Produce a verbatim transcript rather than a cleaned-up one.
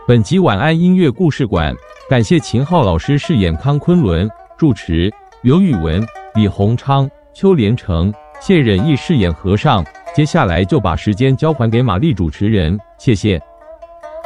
本集晚安音乐故事馆，感谢秦昊老师饰演康昆仑，主持刘宇文、李鸿昌、邱连成、谢忍义饰演和尚。接下来就把时间交还给玛丽主持人，谢谢。